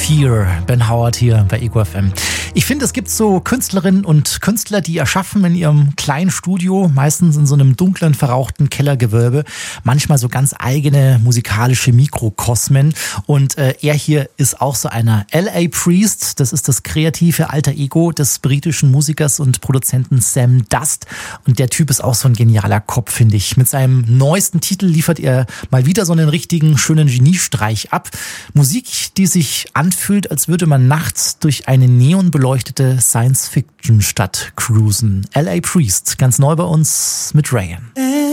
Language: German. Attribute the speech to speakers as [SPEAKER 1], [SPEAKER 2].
[SPEAKER 1] Fear, Ben Howard hier bei Ego FM. Ich finde, es gibt so Künstlerinnen und Künstler, die erschaffen in ihrem kleinen Studio, meistens in so einem dunklen, verrauchten Kellergewölbe, manchmal so ganz eigene musikalische Mikrokosmen. Und er hier ist auch so einer. L.A. Priest, das ist das kreative alter Ego des britischen Musikers und Produzenten Sam Dust. Und der Typ ist auch so ein genialer Kopf, finde ich. Mit seinem neuesten Titel liefert er mal wieder so einen richtigen, schönen Geniestreich ab. Musik, die sich anfühlt, als würde man nachts durch eine neonbeleuchtete Science-Fiction-Stadt cruisen. L.A. Priest, ganz neu bei uns mit Rayen.